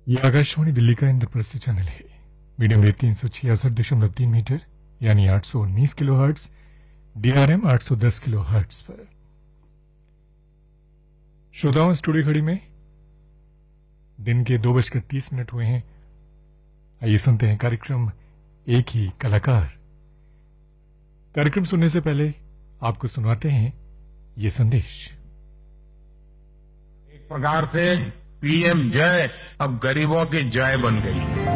ये आकाशवाणी दिल्ली का इंद्रप्रस्थ चैनल है। मीडियम वेव 366.3 मीटर यानी 819 किलोहर्ट्ज, DRM 810 किलोहर्ट्ज पर। श्रोताओं, स्टूडियो घड़ी में दिन के 2:30 हुए हैं। आइए सुनते हैं कार्यक्रम एक ही कलाकार। कार्यक्रम सुनने से पहले आपको सुनाते हैं ये संदेश। एक प्रकार से पीएम जय अब गरीबों की जय बन गई है।